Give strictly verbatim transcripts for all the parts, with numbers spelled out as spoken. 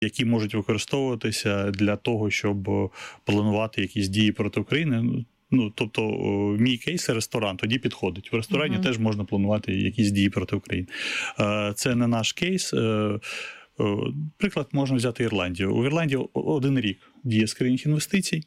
які можуть використовуватися для того, щоб планувати якісь дії проти України. Ну, тобто, мій кейс – ресторан, тоді підходить. В ресторані uh-huh. теж можна планувати якісь дії проти України. Це не наш кейс. Приклад можна взяти Ірландію. У Ірландії один рік діє скринінг інвестицій.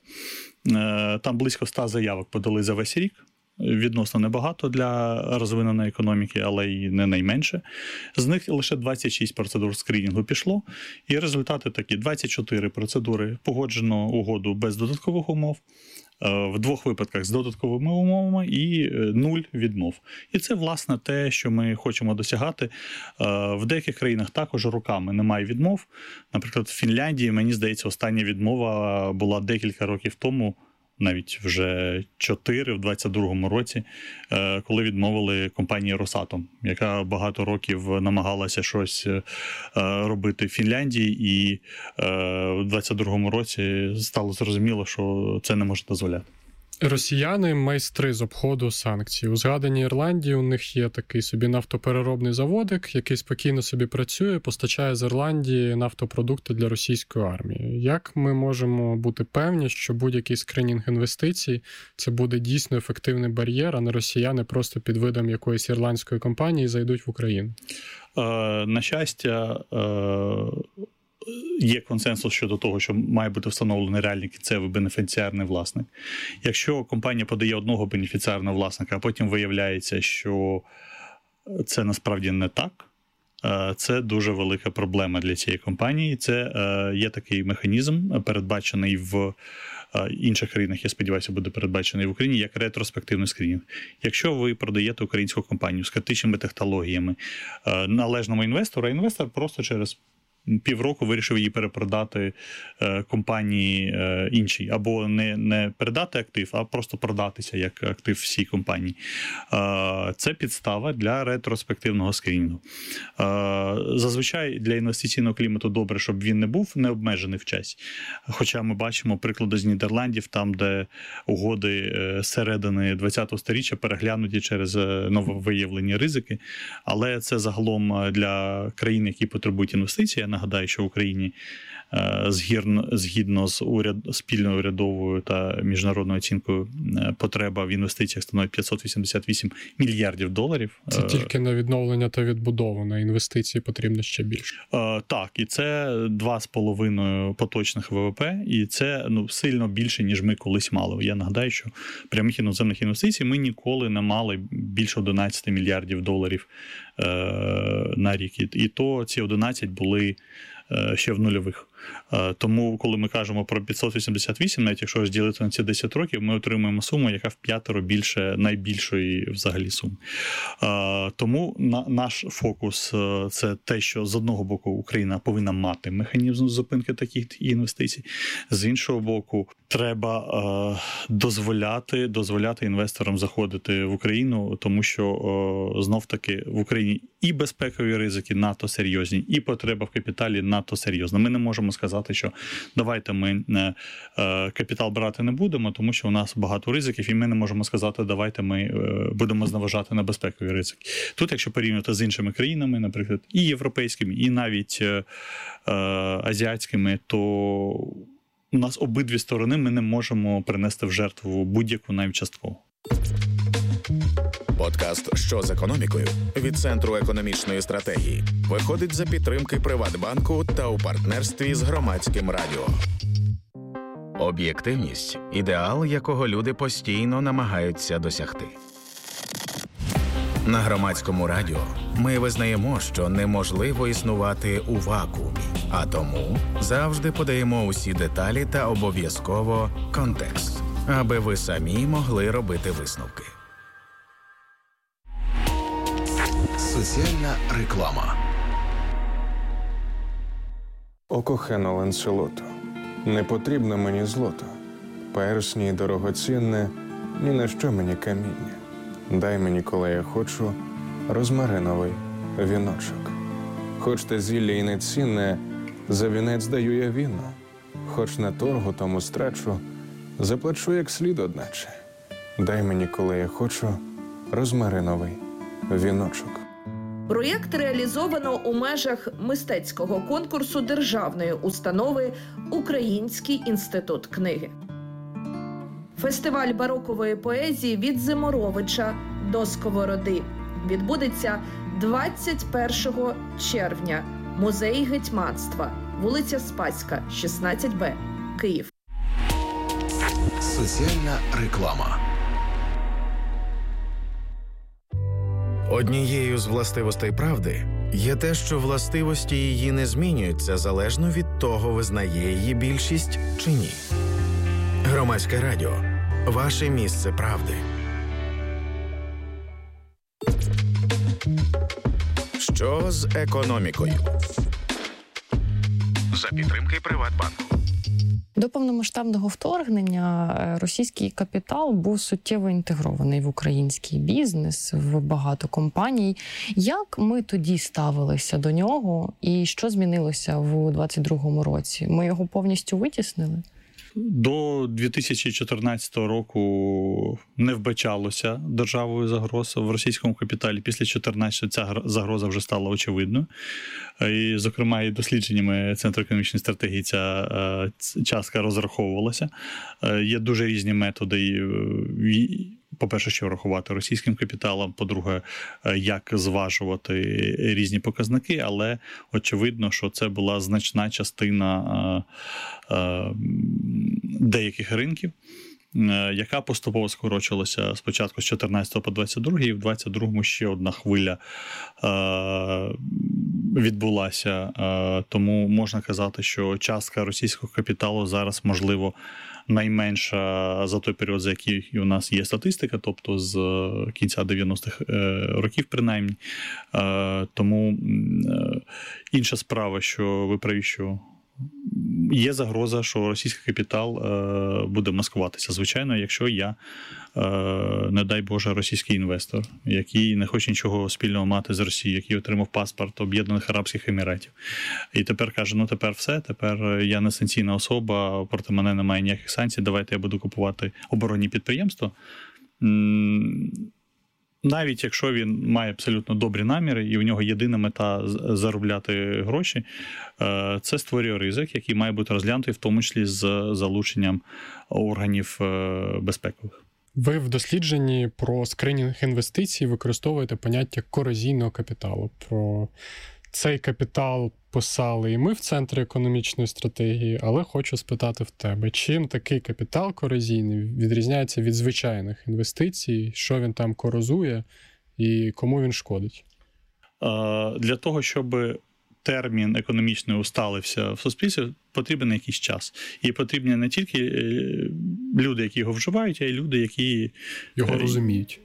Там близько ста заявок подали за весь рік. Відносно небагато для розвиненої економіки, але й не найменше. З них лише двадцять шість процедур скринінгу пішло, і результати такі. двадцять чотири процедури погоджено угоду без додаткових умов, в двох випадках з додатковими умовами і нуль відмов. І це, власне, те, що ми хочемо досягати. В деяких країнах також роками немає відмов. Наприклад, в Фінляндії, мені здається, остання відмова була декілька років тому, навіть вже чотири в двадцять другому році, коли відмовили компанії «Росатом», яка багато років намагалася щось робити в Фінляндії, і в двадцять другому році стало зрозуміло, що це не може дозволяти. Росіяни – майстри з обходу санкцій. У згаданій Ірландії у них є такий собі нафтопереробний заводик, який спокійно собі працює, постачає з Ірландії нафтопродукти для російської армії. Як ми можемо бути певні, що будь-який скринінг інвестицій – це буде дійсно ефективний бар'єр, а не росіяни просто під видом якоїсь ірландської компанії зайдуть в Україну? Е, на щастя, е... є консенсус щодо того, що має бути встановлений реальний кінцевий бенефіціарний власник. Якщо компанія подає одного бенефіціарного власника, а потім виявляється, що це насправді не так, це дуже велика проблема для цієї компанії. Це є такий механізм, передбачений в інших країнах, я сподіваюся, буде передбачений в Україні, як ретроспективний скринінг. Якщо ви продаєте українську компанію з критичними технологіями належному інвестору, а інвестор просто через півроку вирішив її перепродати е, компанії е, іншій. Або не, не передати актив, а просто продатися як актив всій компанії. Е, це підстава для ретроспективного скринінгу. Е, зазвичай для інвестиційного клімату добре, щоб він не був необмежений в часі. Хоча ми бачимо приклади з Нідерландів, там, де угоди е, середини ХХ сторіччя переглянуті через нововиявлені ризики. Але це загалом для країн, які потребують інвестицій. Нагадаю, що в Україні згідно, згідно з уряд, спільною урядовою та міжнародною оцінкою потреба в інвестиціях становить п'ятсот вісімдесят вісім мільярдів доларів. Це тільки на відновлення та відбудову, на інвестиції потрібно ще більше. Так, і це два з половиною поточних ВВП, і це ну, сильно більше, ніж ми колись мали. Я нагадаю, що прямих іноземних інвестицій ми ніколи не мали більше одинадцять мільярдів доларів на рік. І то ці одинадцять були ще в нульових. Тому, коли ми кажемо про п'ятсот вісімдесят вісім, навіть якщо розділити на ці десять років, ми отримуємо суму, яка в п'ятеро більше найбільшої взагалі суми. Тому наш фокус – це те, що з одного боку Україна повинна мати механізм зупинки таких інвестицій, з іншого боку треба дозволяти, дозволяти інвесторам заходити в Україну, тому що знов-таки в Україні і безпекові ризики надто серйозні, і потреба в капіталі надто серйозна. Ми не можемо сказати, що давайте ми капітал брати не будемо, тому що у нас багато ризиків, і ми не можемо сказати, давайте ми будемо зневажати на безпекові ризики. Тут, якщо порівнювати з іншими країнами, наприклад, і європейськими, і навіть азіатськими, то у нас обидві сторони ми не можемо принести в жертву будь-яку, навіть частково. Подкаст «Що з економікою» від Центру економічної стратегії виходить за підтримки Приватбанку та у партнерстві з Громадським радіо. Об'єктивність – ідеал, якого люди постійно намагаються досягти. На Громадському радіо ми визнаємо, що неможливо існувати у вакуумі, а тому завжди подаємо усі деталі та обов'язково контекст, аби ви самі могли робити висновки. Соціальна реклама. О кохана Ланселото, не потрібно мені злото, персні дорогоцінне, ні на що мені каміння. Дай мені, коли я хочу, розмариновий віночок. Хоч те зілля і не цінне, за вінець даю я віно. Хоч на торгу тому страчу, заплачу як слід одначе. Дай мені, коли я хочу, розмариновий віночок. Проєкт реалізовано у межах мистецького конкурсу державної установи «Український інститут книги». Фестиваль барокової поезії «Від Зиморовича до Сковороди» відбудеться двадцять першого червня. Музей гетьманства, вулиця Спаська, шістнадцять Б, Київ. Соціальна реклама. Однією з властивостей правди є те, що властивості її не змінюються залежно від того, визнає її більшість чи ні. Громадське радіо. Ваше місце правди. Що з економікою? За підтримки Приватбанку. До повномасштабного вторгнення російський капітал був суттєво інтегрований в український бізнес, в багато компаній. Як ми тоді ставилися до нього і що змінилося в двадцять другому році? Ми його повністю витіснили? До дві тисячі чотирнадцятого року не вбачалося державою загроз в російському капіталі. Після чотирнадцятого ця загроза вже стала очевидною. І, зокрема, і дослідженнями Центру економічної стратегії ця частка розраховувалася. Є дуже різні методи. По-перше, що рахувати російським капіталом, по-друге, як зважувати різні показники, але очевидно, що це була значна частина деяких ринків, яка поступово скорочилася спочатку з чотирнадцятого по двадцять другий, і в двадцять другому ще одна хвиля відбулася. Тому можна казати, що частка російського капіталу зараз, можливо, найменша за той період, за який у нас є статистика, тобто з кінця дев'яностих років принаймні. Тому інша справа, що ви праві, що є загроза, що російський капітал буде маскуватися. Звичайно, якщо я, не дай Боже, російський інвестор, який не хоче нічого спільного мати з Росією, який отримав паспорт Об'єднаних Арабських Еміратів. І тепер каже, ну тепер все, тепер я не санкційна особа, проти мене немає ніяких санкцій, давайте я буду купувати оборонні підприємства. Навіть якщо він має абсолютно добрі наміри і у нього єдина мета заробляти гроші, це створює ризик, який має бути розглянутий в тому числі з залученням органів безпекових. Ви в дослідженні про скринінг інвестицій використовуєте поняття корозійного капіталу. Про цей капітал писали і ми в Центрі економічної стратегії, але хочу спитати в тебе, чим такий капітал корозійний відрізняється від звичайних інвестицій, що він там корозує і кому він шкодить? Для того, щоб термін економічний усталився в суспільстві, потрібен якийсь час. І потрібні не тільки люди, які його вживають, а й люди, які його розуміють.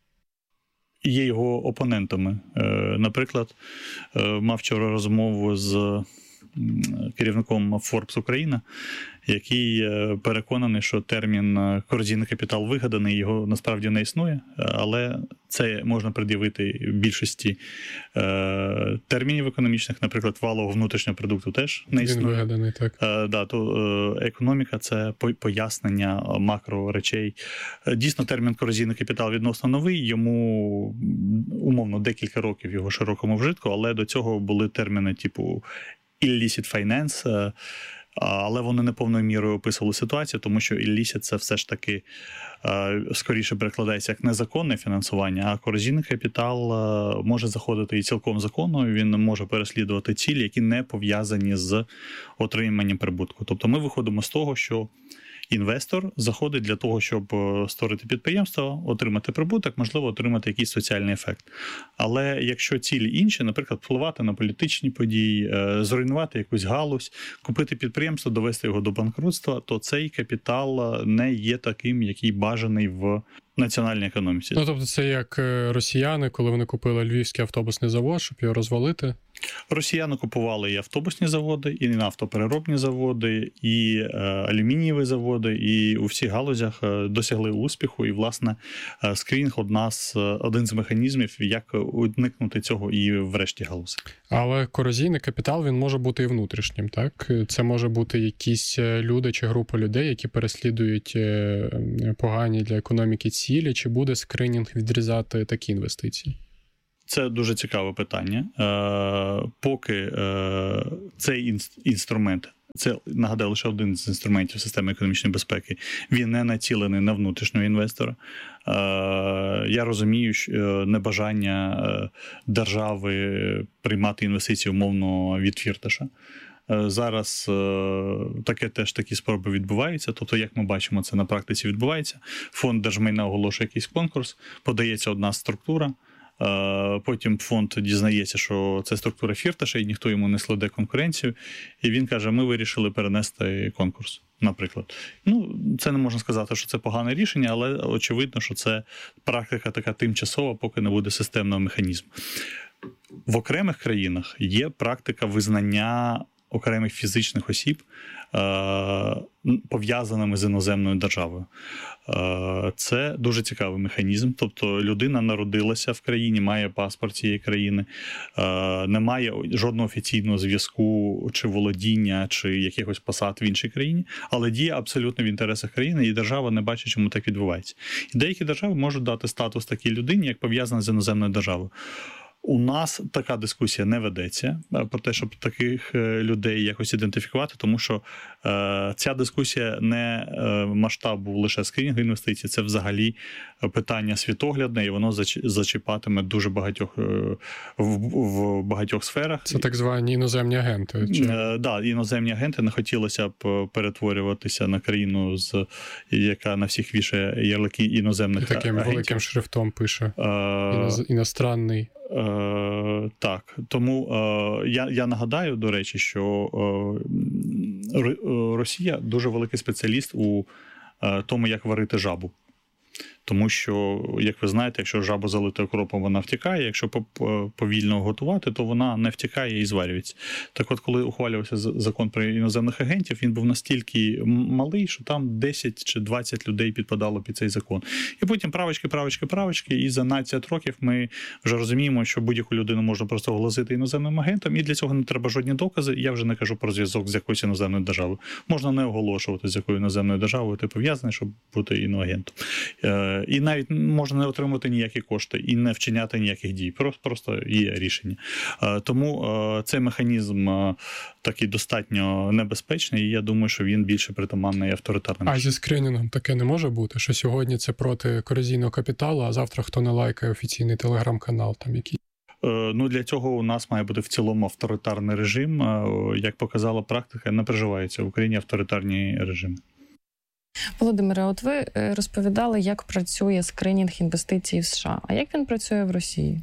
Є його опонентами. Наприклад, мав вчора розмову з керівником Forbes Україна, який переконаний, що термін корозійний капітал вигаданий, його насправді не існує, але це можна пред'явити більшості термінів економічних, наприклад, валового внутрішнього продукту теж не існує. Він вигаданий, так. Да, то економіка – це пояснення макроречей. Дійсно, термін корозійний капітал відносно новий, йому умовно декілька років його широкому вжитку, але до цього були терміни типу illicit finance, але вони не повною мірою описували ситуацію, тому що illicit – це все ж таки скоріше перекладається як незаконне фінансування, а корозійний капітал може заходити і цілком законно, він може переслідувати цілі, які не пов'язані з отриманням прибутку. Тобто ми виходимо з того, що інвестор заходить для того, щоб створити підприємство, отримати прибуток, можливо, отримати якийсь соціальний ефект. Але якщо цілі інші, наприклад, впливати на політичні події, зруйнувати якусь галузь, купити підприємство, довести його до банкрутства, то цей капітал не є таким, який бажаний в національній економіці. Ну, тобто це як росіяни, коли вони купили Львівський автобусний завод, щоб його розвалити? Росіяни купували і автобусні заводи, і нафтопереробні заводи, і е, алюмінієві заводи, і у всіх галузях досягли успіху. І, власне, скринінг одна з, один з механізмів, як уникнути цього і в решті галузей. Але корозійний капітал, він може бути і внутрішнім, так? Це може бути якісь люди чи група людей, які переслідують погані для економіки цілі, чи буде скринінг відрізати такі інвестиції? Це дуже цікаве питання. Поки цей інструмент, це, нагадаю, лише один з інструментів системи економічної безпеки, він не націлений на внутрішнього інвестора. Я розумію, що небажання держави приймати інвестиції умовно від Фірташа. Зараз таке теж такі спроби відбуваються. Тобто, як ми бачимо, це на практиці відбувається. Фонд держмайна оголошує якийсь конкурс, подається одна структура, потім фонд дізнається, що це структура Фірташа, і ніхто йому не складе конкуренцію, і він каже, ми вирішили перенести конкурс, наприклад. Ну, це не можна сказати, що це погане рішення, але очевидно, що це практика така тимчасова, поки не буде системного механізму. В окремих країнах є практика визнання окремих фізичних осіб пов'язаними з іноземною державою. Це дуже цікавий механізм. Тобто людина народилася в країні, має паспорт цієї країни, не має жодного офіційного зв'язку чи володіння, чи якихось посад в іншій країні, але діє абсолютно в інтересах країни, і держава не бачить, чому так відбувається. І деякі держави можуть дати статус такій людині, як пов'язана з іноземною державою. У нас така дискусія не ведеться про те, щоб таких людей якось ідентифікувати, тому що е, ця дискусія не масштабу лише скринінгу інвестицій, це взагалі питання світоглядне, і воно зачіпатиме дуже багатьох в, в багатьох сферах. Це так звані іноземні агенти? Чи... Е, да, іноземні агенти. Не хотілося б перетворюватися на країну, з, яка на всіх вішає ярлики іноземних і таким агентів. Великим шрифтом пише Е, Іноз... іностранний. Е, так, тому е, я, я нагадаю, до речі, що е, Росія дуже великий спеціаліст у е, тому, як варити жабу. Тому що, як ви знаєте, якщо жабу залити окропом, вона втікає, якщо повільно готувати, то вона не втікає і зварюється. Так от, коли ухвалювався закон про іноземних агентів, він був настільки малий, що там десять чи двадцять людей підпадало під цей закон. І потім правочки, правочки, правочки, і за дванадцять років ми вже розуміємо, що будь-яку людину можна просто оголосити іноземним агентом, і для цього не треба жодні докази. Я вже не кажу про зв'язок з якоюсь іноземною державою. Можна не оголошувати, з якою іноземною державою ти пов'язаний, щоб бути іноагентом. І навіть можна не отримувати ніякі кошти і не вчиняти ніяких дій. Просто, просто є рішення. Тому цей механізм такий достатньо небезпечний, і я думаю, що він більше притаманний авторитарним. А зі скринінгом таке не може бути? Що сьогодні це проти корозійного капіталу, а завтра хто не лайкає офіційний телеграм-канал там який? Ну, для цього у нас має бути в цілому авторитарний режим. Як показала практика, не приживаються в Україні авторитарні режими. Володимире, от ви розповідали, як працює скринінг інвестицій в США. А як він працює в Росії?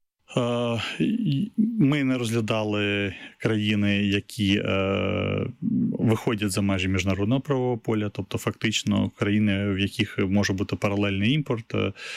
Ми не розглядали країни, які виходять за межі міжнародного правового поля, тобто фактично країни, в яких може бути паралельний імпорт.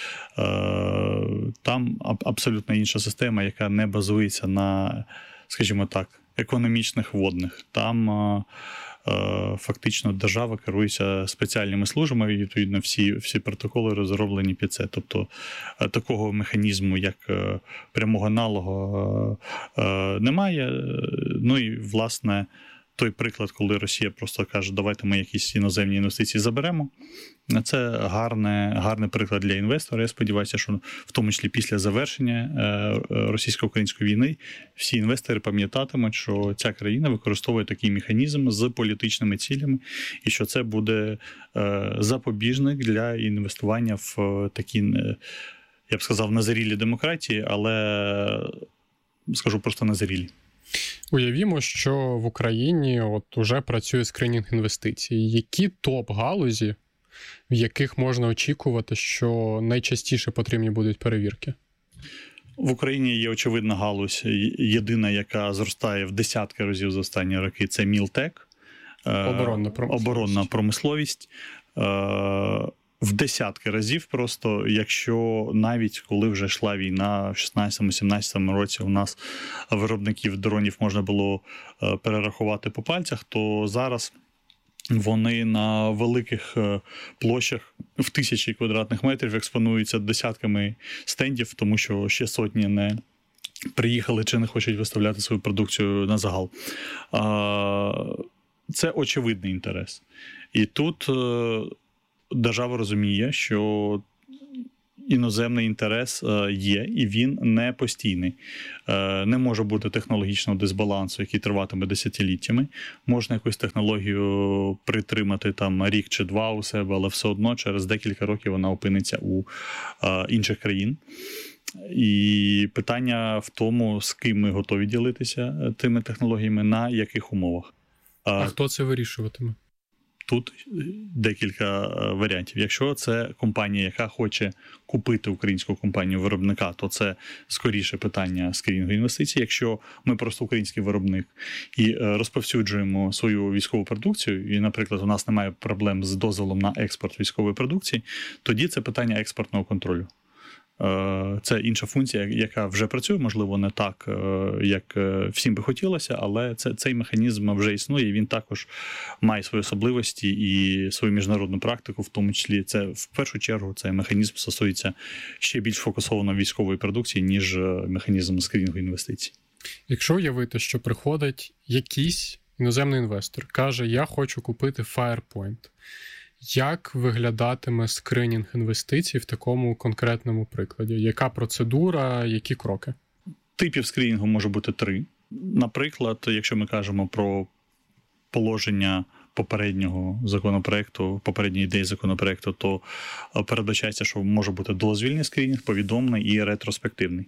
Там абсолютно інша система, яка не базується на, скажімо так, економічних водних. Там фактично держава керується спеціальними службами, і відповідно всі, всі протоколи розроблені під це. Тобто такого механізму, як прямого аналогу, немає. Ну і, власне, той приклад, коли Росія просто каже, давайте ми якісь іноземні інвестиції заберемо, це гарне, гарний приклад для інвестора. Я сподіваюся, що в тому числі після завершення російсько-української війни всі інвестори пам'ятатимуть, що ця країна використовує такий механізм з політичними цілями, і що це буде запобіжник для інвестування в такі, я б сказав, незрілі демократії, але скажу просто незрілі. Уявімо, що в Україні от уже працює скринінг інвестицій. Які топ-галузі, в яких можна очікувати, що найчастіше потрібні будуть перевірки? В Україні є очевидна галузь, єдина, яка зростає в десятки разів за останні роки, це Мілтек. Оборонна промисловість. Оборонна промисловість. В десятки разів просто, якщо навіть коли вже йшла війна в шістнадцятому-сімнадцятому році, у нас виробників дронів можна було перерахувати по пальцях, то зараз вони на великих площах в тисячі квадратних метрів експонуються десятками стендів, тому що ще сотні не приїхали чи не хочуть виставляти свою продукцію на загал. Це очевидний інтерес. І тут держава розуміє, що іноземний інтерес є, і він не постійний. Не може бути технологічного дисбалансу, який триватиме десятиліттями. Можна якусь технологію притримати там рік чи два у себе, але все одно через декілька років вона опиниться у інших країн. І питання в тому, з ким ми готові ділитися тими технологіями, на яких умовах. А хто це вирішуватиме? Тут декілька варіантів. Якщо це компанія, яка хоче купити українську компанію-виробника, то це скоріше питання скрінінгу інвестицій. Якщо ми просто український виробник і розповсюджуємо свою військову продукцію, і, наприклад, у нас немає проблем з дозволом на експорт військової продукції, тоді це питання експортного контролю. Це інша функція, яка вже працює, можливо, не так, як всім би хотілося, але це, цей механізм вже існує, і він також має свої особливості і свою міжнародну практику, в тому числі це, в першу чергу, цей механізм стосується ще більш фокусовано військової продукції, ніж механізм скрінінгу інвестицій. Якщо уявити, що приходить якийсь іноземний інвестор, каже, я хочу купити Firepoint, як виглядатиме скринінг інвестицій в такому конкретному прикладі? Яка процедура, які кроки? Типів скринінгу може бути три. Наприклад, якщо ми кажемо про положення попереднього законопроекту, попередньої ідеї законопроекту, то передбачається, що може бути дозвільний скринінг, повідомний і ретроспективний.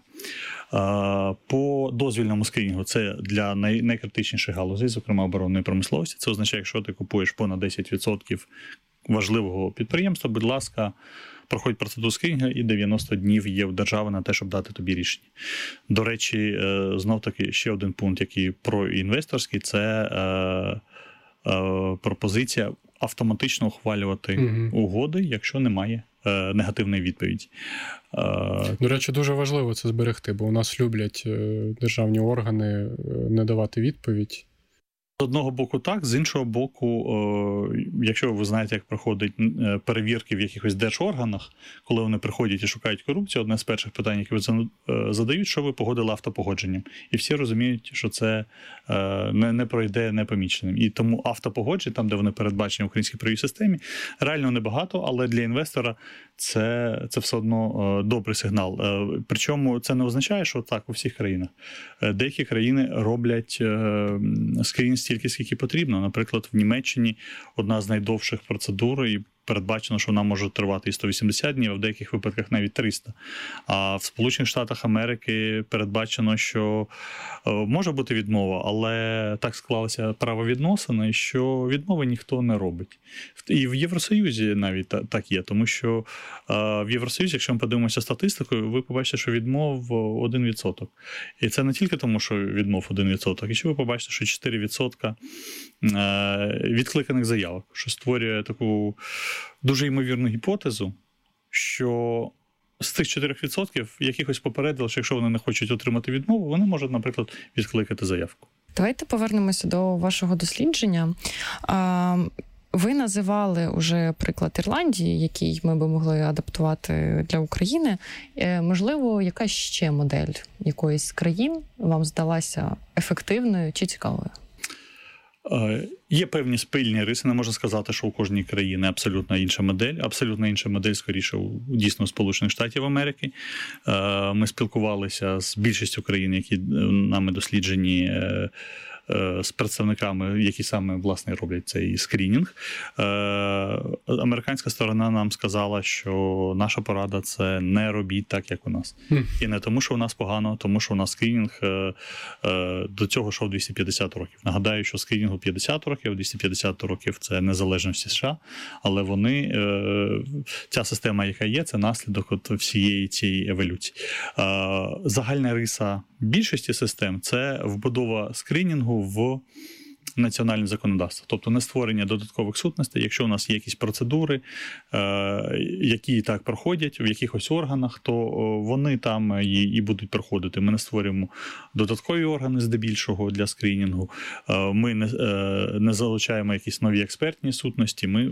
По дозвільному скринінгу це для найкритичніших галузей, зокрема оборонної промисловості. Це означає, якщо ти купуєш понад десять відсотків важливого підприємства, будь ласка, проходь процедуру скринінгу, і дев'яносто днів є в держави на те, щоб дати тобі рішення. До речі, знов-таки ще один пункт, який проінвесторський, це пропозиція автоматично ухвалювати угу. угоди, якщо немає негативної відповіді. До речі, дуже важливо це зберегти, бо у нас люблять державні органи не давати відповідь. З одного боку так, з іншого боку, якщо ви знаєте, як проходять перевірки в якихось держорганах, коли вони приходять і шукають корупцію, одне з перших питань, які ви задають, що ви погодили автопогодженням. І всі розуміють, що це не, не пройде непоміченим. І тому автопогодження, там, де вони передбачені в українській правовій системі, реально небагато, але для інвестора це, це все одно добрий сигнал. Причому це не означає, що так у всіх країнах. Деякі країни роблять скринінг стільки, скільки потрібно. Наприклад, в Німеччині одна з найдовших процедур, і передбачено, що вона може тривати і сто вісімдесят днів, а в деяких випадках навіть триста. А в Сполучених Штатах Америки передбачено, що може бути відмова, але так склалися правовідносини, що відмови ніхто не робить. І в Євросоюзі навіть так є, тому що в Євросоюзі, якщо ми подивимося статистикою, ви побачите, що відмов один відсоток. І це не тільки тому, що відмов один відсоток, і що ви побачите, що чотири відсотки відкликаних заявок, що створює таку дуже ймовірну гіпотезу, що з цих чотирьох відсотків якихось попередили, що якщо вони не хочуть отримати відмову, вони можуть, наприклад, відкликати заявку. Давайте повернемося до вашого дослідження. Ви називали уже приклад Ірландії, який ми би могли адаптувати для України. Можливо, якась ще модель якоїсь з країн вам здалася ефективною чи цікавою? Є певні спільні риси, не можна сказати, що у кожній країні абсолютно інша модель. Абсолютно інша модель, скоріше, у дійсно Сполучених Штатів Америки. Ми спілкувалися з більшістю країн, які нами досліджені, з представниками, які саме, власне, роблять цей скринінг. Американська сторона нам сказала, що наша порада – це не робіть так, як у нас. Mm. І не тому, що у нас погано, тому що у нас скринінг до цього йшов двісті п'ятдесят років. Нагадаю, що скринінгу п'ятдесят років, двісті п'ятдесят років – це незалежності США, але вони, ця система, яка є, це наслідок от всієї цієї еволюції. Загальна риса більшості систем – це вбудова скринінгу в національне законодавство. Тобто не створення додаткових сутностей. Якщо у нас є якісь процедури, які і так проходять в якихось органах, то вони там і, і будуть проходити. Ми не створюємо додаткові органи здебільшого для скринінгу. Ми не, не залучаємо якісь нові експертні сутності. Ми,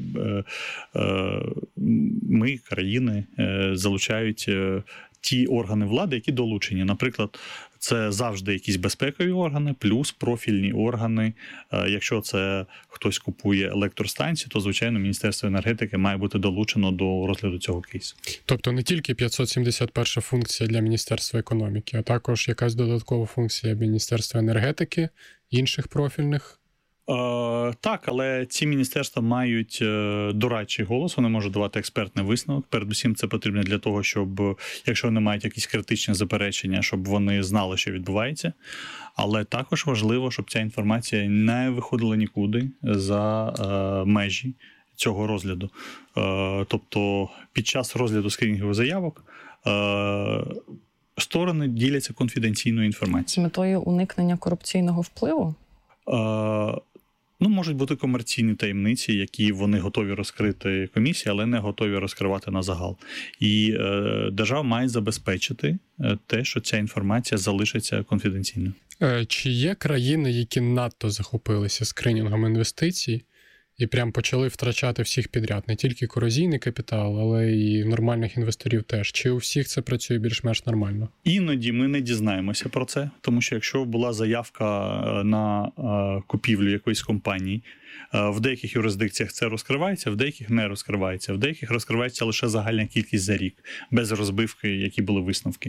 ми країни залучають ті органи влади, які долучені. Наприклад, це завжди якісь безпекові органи, плюс профільні органи. Якщо це хтось купує електростанції, то, звичайно, Міністерство енергетики має бути долучено до розгляду цього кейсу. Тобто не тільки п'ятсот сімдесят перша функція для Міністерства економіки, а також якась додаткова функція Міністерства енергетики, інших профільних? Е, так, але ці міністерства мають дорадчий голос, вони можуть давати експертний висновок. Передусім це потрібно для того, щоб, якщо вони мають якісь критичні заперечення, щоб вони знали, що відбувається. Але також важливо, щоб ця інформація не виходила нікуди за е, межі цього розгляду. Е, тобто під час розгляду скринінгових заявок е, сторони діляться конфіденційною інформацією. З метою уникнення корупційного впливу? Е, Ну, можуть бути комерційні таємниці, які вони готові розкрити комісії, але не готові розкривати на загал. І е, держава має забезпечити те, що ця інформація залишиться конфіденційною. Чи є країни, які надто захопилися скринінгом інвестицій і прям почали втрачати всіх підряд? Не тільки корозійний капітал, але й нормальних інвесторів теж. Чи у всіх це працює більш-менш нормально? Іноді ми не дізнаємося про це, тому що якщо була заявка на купівлю якоїсь компанії, в деяких юрисдикціях це розкривається, в деяких не розкривається, в деяких розкривається лише загальна кількість за рік, без розбивки, які були висновки.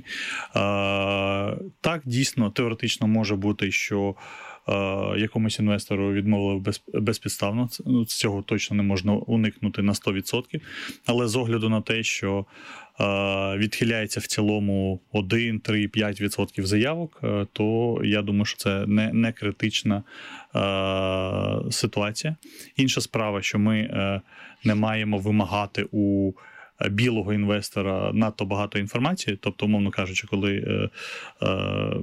Так, дійсно, теоретично може бути, що якомусь інвестору відмовили без, безпідставно, цього точно не можна уникнути на сто відсотків, але з огляду на те, що відхиляється в цілому один, три, п'ять відсотків заявок, то я думаю, що це не, не критична е, ситуація. Інша справа, що ми е, не маємо вимагати у білого інвестора надто багато інформації, тобто, умовно кажучи, коли е, е,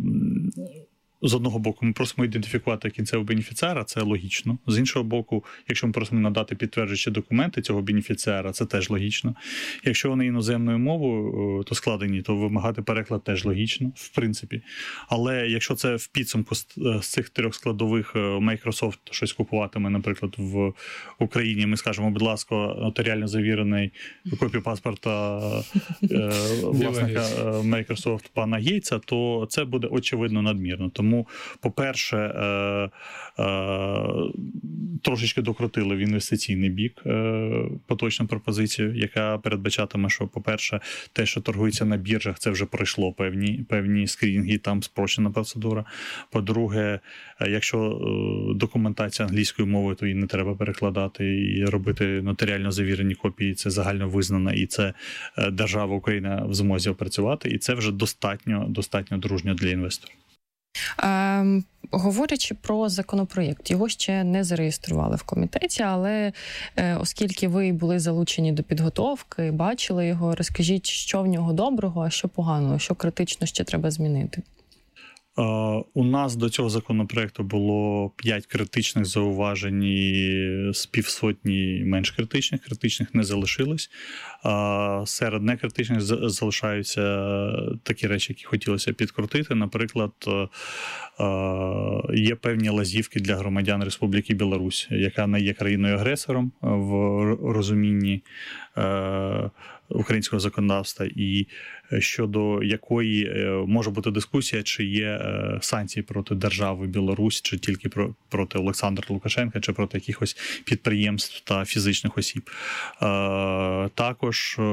з одного боку, ми просимо ідентифікувати кінцевого бенефіціара, це логічно. З іншого боку, якщо ми просимо надати підтверджуючі документи цього бенефіціара, це теж логічно. Якщо вони іноземною мовою, то складені, то вимагати переклад теж логічно, в принципі. Але якщо це в підсумку з цих трьох складових Microsoft щось купуватиме, наприклад, в Україні, ми скажемо, будь ласка, нотаріально завірений копію паспорта власника Microsoft пана Гейтса, то це буде очевидно надмірно. Тому Тому, по-перше, е, е, трошечки докрутили в інвестиційний бік е, поточну пропозицію, яка передбачатиме, що, по-перше, те, що торгується на біржах, це вже пройшло певні, певні скринінги, там спрощена процедура. По-друге, якщо е, документація англійською мовою, то її не треба перекладати і робити нотаріально завірені копії, це загально визнано, і це е, держава Україна в змозі опрацювати, і це вже достатньо, достатньо дружньо для інвесторів. Е, говорячи про законопроєкт, його ще не зареєстрували в комітеті, але е, оскільки ви були залучені до підготовки, бачили його, розкажіть, що в нього доброго, а що поганого, що критично ще треба змінити? У нас до цього законопроекту було п'ять критичних зауважень і з півсотні менш критичних. Критичних не залишилось. Серед некритичних залишаються такі речі, які хотілося підкрутити. Наприклад, є певні лазівки для громадян Республіки Білорусь, яка не є країною-агресором в розумінні українського законодавства, і щодо якої може бути дискусія, чи є санкції проти держави Білорусь, чи тільки проти Олександра Лукашенка, чи проти якихось підприємств та фізичних осіб. Також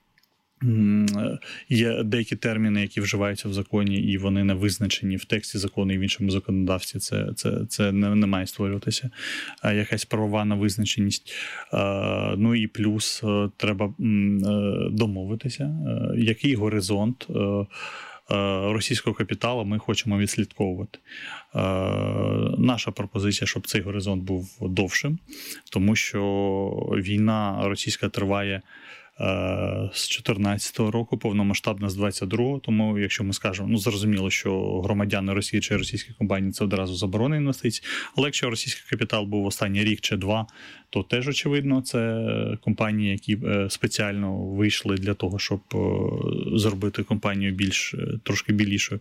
є деякі терміни, які вживаються в законі, і вони не визначені в тексті закону і в іншому законодавстві. Це, це, це не, не має створюватися якась правова невизначеність. Ну і плюс треба домовитися, який горизонт російського капіталу ми хочемо відслідковувати. Наша пропозиція, щоб цей горизонт був довшим, тому що війна російська триває з чотирнадцятого року, повномасштабна з двадцять другого, тому якщо ми скажемо, ну зрозуміло, що громадяни Росії чи російські компанії це одразу заборона інвестицій, але якщо російський капітал був останній рік чи два, то теж очевидно, це компанії, які спеціально вийшли для того, щоб зробити компанію більш, трошки білішою.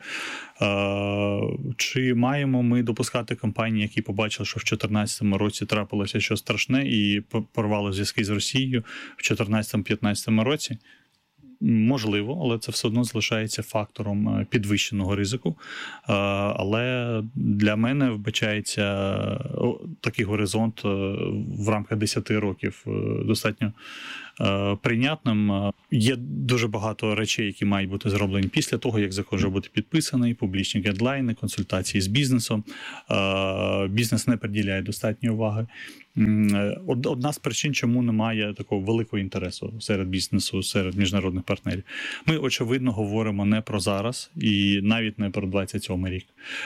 Чи маємо ми допускати компанії, які побачили, що в чотирнадцятому році трапилося щось страшне і порвали зв'язки з Росією в чотирнадцятому-п'ятнадцятому році? Можливо, але це все одно залишається фактором підвищеного ризику. Але для мене вбачається такий горизонт в рамках десяти років достатньо прийнятним. Є дуже багато речей, які мають бути зроблені після того, як закон вже буде підписаний, публічні гайдлайни, консультації з бізнесом. Бізнес не приділяє достатньо уваги. Одна з причин, чому немає такого великого інтересу серед бізнесу, серед міжнародних партнерів. Ми, очевидно, говоримо не про зараз і навіть не про двадцять сьомий рік.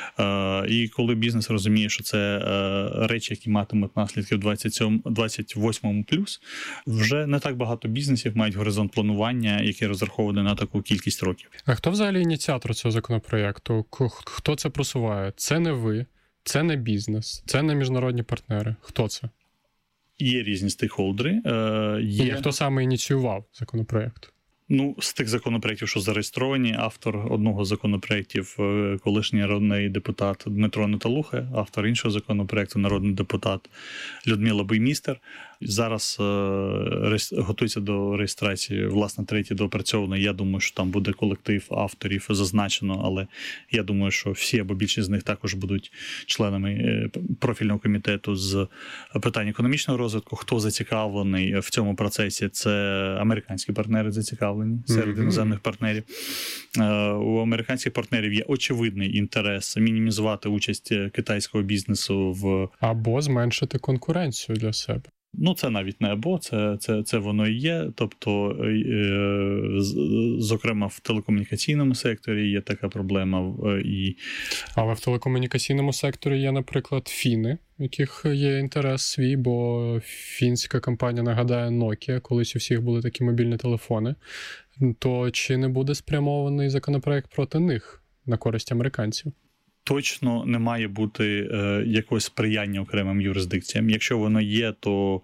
І коли бізнес розуміє, що це речі, які матимуть наслідки в двадцять восьмому плюс, вже не так багато бізнесів мають горизонт планування, який розрахований на таку кількість років. А хто взагалі ініціатор цього законопроєкту? Хто це просуває? Це не ви, це не бізнес, це не міжнародні партнери. Хто це? Є різні стейкхолдери. Є... Ні, хто саме ініціював законопроєкт? Ну, з тих законопроєктів, що зареєстровані, автор одного з законопроєктів, колишній народний депутат Дмитро Наталуха, автор іншого законопроєкту, народний депутат Людмила Буймістер. Зараз е, готується до реєстрації, власне, третій доопрацьований. Я думаю, що там буде колектив авторів зазначено, але я думаю, що всі або більшість з них також будуть членами профільного комітету з питань економічного розвитку. Хто зацікавлений в цьому процесі? Це американські партнери зацікавлені серед іноземних партнерів. Е, у американських партнерів є очевидний інтерес мінімізувати участь китайського бізнесу в... Або зменшити конкуренцію для себе. Ну, це навіть не або, це, це, це воно і є. Тобто, е, зокрема, в телекомунікаційному секторі є така проблема. І... Але в телекомунікаційному секторі є, наприклад, фіни, в яких є інтерес свій, бо фінська компанія, нагадає, Nokia, колись у всіх були такі мобільні телефони. То чи не буде спрямований законопроект проти них на користь американців? Точно не має бути е, якогось сприяння окремим юрисдикціям. Якщо воно є, то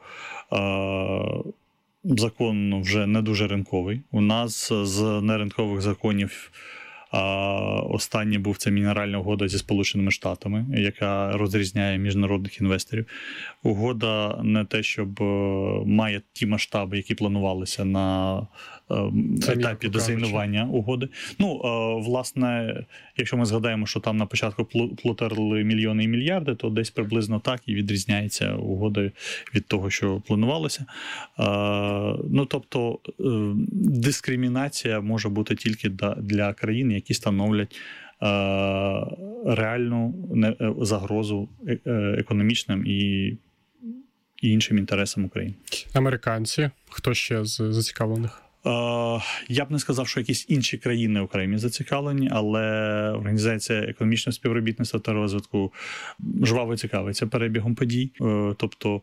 е, закон вже не дуже ринковий. У нас з неринкових законів е, останній був це мінеральна угода зі Сполученими Штатами, яка розрізняє міжнародних інвесторів. Угода не те, щоб е, має ті масштаби, які планувалися на Це етапі дизайнування угоди. Ну, власне, якщо ми згадаємо, що там на початку плутали мільйони і мільярди, то десь приблизно так і відрізняється угода від того, що планувалося. Ну, тобто, дискримінація може бути тільки для країн, які становлять реальну загрозу економічним і іншим інтересам України. Американці? Хто ще з зацікавлених? Я б не сказав, що якісь інші країни окремі зацікавлені, але Організація економічного співробітництва та розвитку жваво цікавиться перебігом подій. Тобто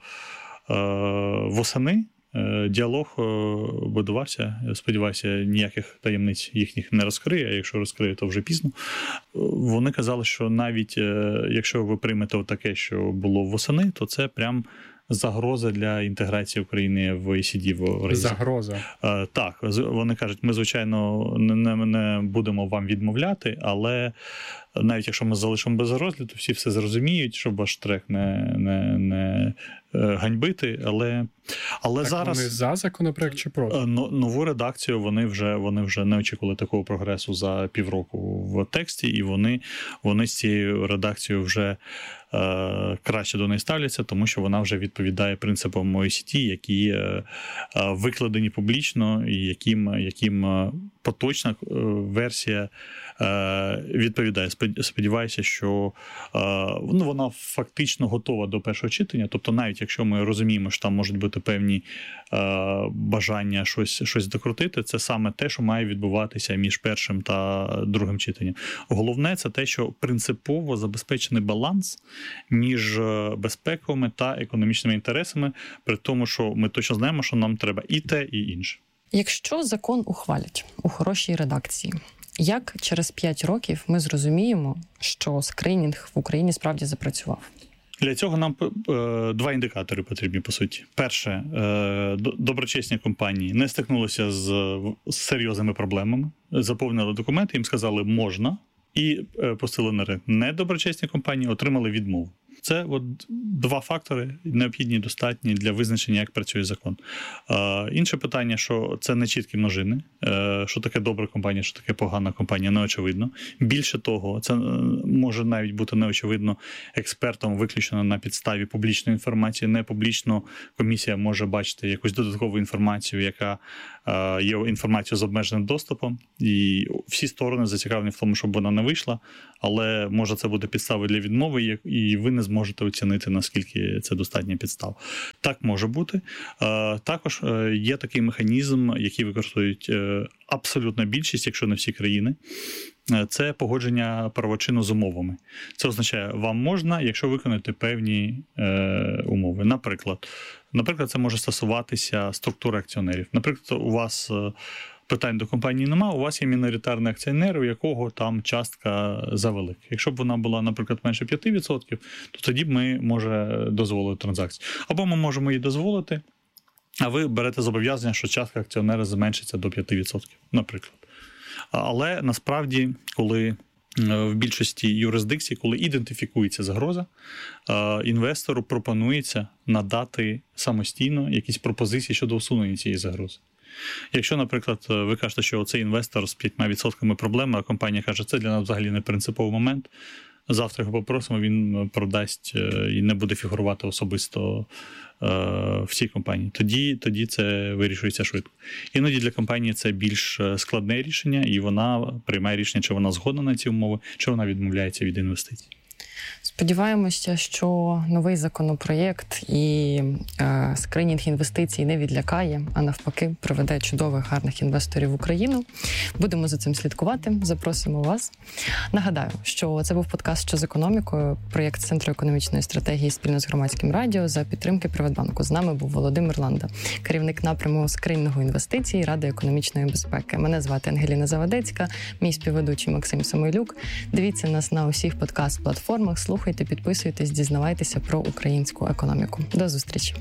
восени діалог будувався. Я сподіваюся, ніяких таємниць їхніх не розкриє, а якщо розкриє, то вже пізно. Вони казали, що навіть якщо ви приймете таке, що було восени, то це прям загроза для інтеграції України в ой сі ді. В Загроза. Так, вони кажуть, ми, звичайно, не, не будемо вам відмовляти, але навіть якщо ми залишимо без розгляду, всі все зрозуміють, щоб ваш трек не, не, не ганьбити, але, але так зараз... Вони за законопроект чи проти? Нову редакцію вони вже, вони вже не очікували такого прогресу за півроку в тексті, і вони, вони з цією редакцією вже е, краще до неї ставляться, тому що вона вже відповідає принципам ой сі ді, які е, викладені публічно, і яким, яким поточна версія е, відповідає. Сподіваюся, що е, ну, вона фактично готова до першого читання, тобто навіть якщо ми розуміємо, що там можуть бути певні е, бажання щось, щось докрутити, це саме те, що має відбуватися між першим та другим читанням. Головне – це те, що принципово забезпечений баланс між безпековими та економічними інтересами, при тому, що ми точно знаємо, що нам треба і те, і інше. Якщо закон ухвалять у хорошій редакції, як через п'ять років ми зрозуміємо, що скринінг в Україні справді запрацював? Для цього нам е, два індикатори потрібні, по суті. Перше, е, доброчесні компанії не стикнулися з, з серйозними проблемами, заповнили документи, їм сказали «можна», і е, пустили на ринок. Недоброчесні компанії отримали відмову. Це от два фактори необхідні і достатні для визначення, як працює закон. Е, інше питання, що це не чіткі множини, е, що таке добра компанія, що таке погана компанія, не очевидно. Більше того, це може навіть бути неочевидно експертом виключено на підставі публічної інформації. Не публічно комісія може бачити якусь додаткову інформацію, яка е, є інформацією з обмеженим доступом, і всі сторони зацікавлені в тому, щоб вона не вийшла, але може це буде підставою для відмови, і ви не зможете оцінити, наскільки це достатня підстава. Так може бути. Також є такий механізм, який використовують абсолютна більшість, якщо не всі країни. Це погодження правочину з умовами. Це означає, вам можна, якщо виконати певні е, умови. Наприклад, наприклад, це може стосуватися структури акціонерів. Наприклад, у вас питань до компанії немає, у вас є міноритарний акціонер, у якого там частка завелика. Якщо б вона була, наприклад, менше п'ять відсотків, то тоді б ми, може, дозволити транзакцію. Або ми можемо її дозволити, а ви берете зобов'язання, що частка акціонера зменшиться до п'ять відсотків, наприклад. Але насправді, коли в більшості юрисдикцій, коли ідентифікується загроза, інвестору пропонується надати самостійно якісь пропозиції щодо усунення цієї загрози. Якщо, наприклад, ви кажете, що цей інвестор з п'ятьма відсотками проблеми, а компанія каже, це для нас взагалі не принциповий момент, завтра його попросимо, він продасть і не буде фігурувати особисто в цій компанії. Тоді, тоді це вирішується швидко. Іноді для компанії це більш складне рішення, і вона приймає рішення, чи вона згодна на ці умови, чи вона відмовляється від інвестицій. Сподіваємося, що новий законопроєкт і е, скринінг інвестицій не відлякає, а навпаки приведе чудових, гарних інвесторів в Україну. Будемо за цим слідкувати. Запросимо вас. Нагадаю, що це був подкаст «Що з економікою», проєкт Центру економічної стратегії спільно з Громадським радіо за підтримки Приватбанку. З нами був Володимир Ланда, керівник напряму скринінгу інвестицій Ради економічної безпеки. Мене звати Ангеліна Завадецька, мій співведучий Максим Самойлюк. Дивіться нас на усіх подкаст-платформах, слухайте, підписуйтесь, дізнавайтеся про українську економіку. До зустрічі.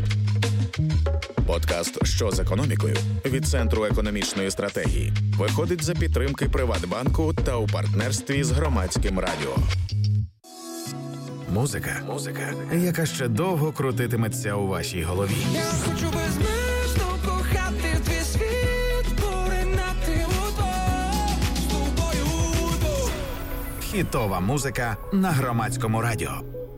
Подкаст «Що з економікою» від Центру економічної стратегії виходить за підтримки Приватбанку та у партнерстві з Громадським радіо. Музика, музика, яка ще довго крутитиметься у вашій голові. Я хочу безмежно кохати твій світ, поринати у двох, з тобою у двох. Хітова музика на Громадському радіо.